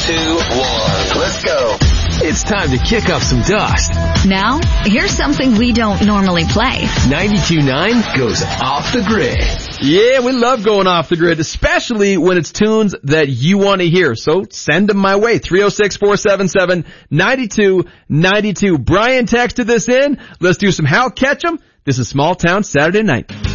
1. Let's go. It's time to kick up some dust. Now, here's something we don't normally play. 92.9 goes off the grid. Yeah, we love going off the grid, especially when it's tunes that you want to hear. So send them my way. 306-477-9292. Brian texted this in. Let's do some Hal Ketchum. This is Small Town Saturday Night.